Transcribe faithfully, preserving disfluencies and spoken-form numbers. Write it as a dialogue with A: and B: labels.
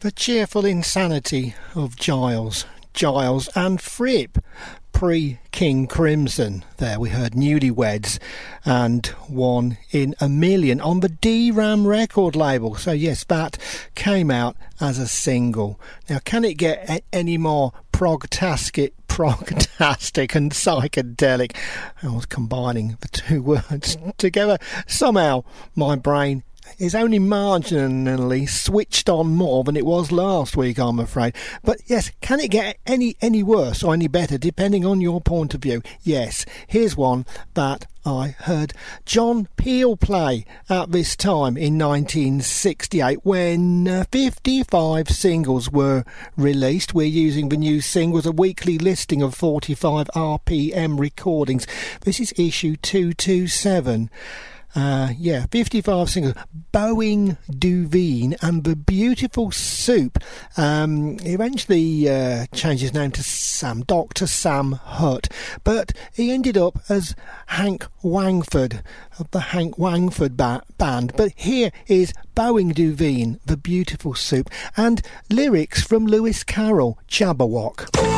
A: The cheerful insanity of Giles, Giles and Fripp, pre-King Crimson. There we heard Newlyweds and One in a Million on the D-Ram record label. So yes, that came out as a single. Now, can it get a- any more progtastic, progtastic and psychedelic? I was combining the two words together. Somehow my brain is only marginally switched on more than it was last week, I'm afraid. But yes, can it get any any worse or any better, depending on your point of view? Yes, here's one that I heard John Peel play at this time in nineteen sixty-eight when uh, fifty-five singles were released. We're using the new singles, a weekly listing of forty-five R P M recordings. This is issue two twenty-seven. Uh, yeah, fifty-five singles. Boeing Duveen and the Beautiful Soup. Um, he eventually uh, changed his name to Sam, Doctor Sam Hutt, but he ended up as Hank Wangford of the Hank Wangford ba- band. But here is Boeing Duveen, the Beautiful Soup, and lyrics from Lewis Carroll, Jabberwock.